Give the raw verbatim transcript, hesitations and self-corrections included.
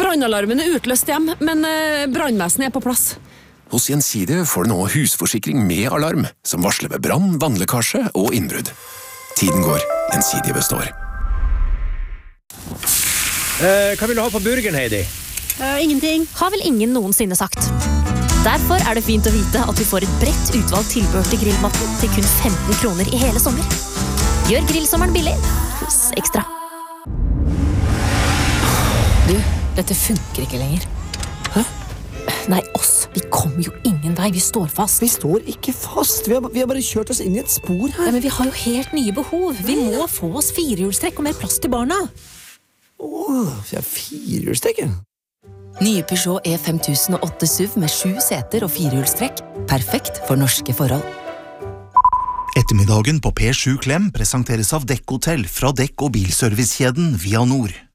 Brannalarmen er utløst hjem, men eh, brannvesenet er på plass. Hos Gjensidige får du nå husforsikring med alarm, som varsler ved brann, vannlekkasje og innbrudd. Tiden går, Gjensidige består. Eh, hva vil du ha på burgeren, Heidi? Uh, ingenting. Har vel ingen noensinne sagt. Derfor er det fint å vite at vi får et bredt utvalg tilbehør til grillmaten til kun femten kroner i hele sommer. Gjør grillsommeren billig hos Ekstra. Du, dette funker ikke lenger. Hæ? Nei, oss. Vi kommer jo ingen vei. Vi står fast. Vi står ikke fast. Vi har, vi har bare kjørt oss inn i et spor her. Ja, men vi har jo helt nye behov. Vi må få oss firehjulstrekk og mer plass til barna. Åh, vi har firehjulstrekk, ja. Nye Peugeot E fem tusen og åtte S U V med sju seter og firehjulstrekk. Perfekt for norske forhold. Ettermiddagen på P sju Klem presenteres av Dekk Hotel fra Dekk- og bilservicekjeden Via Nord.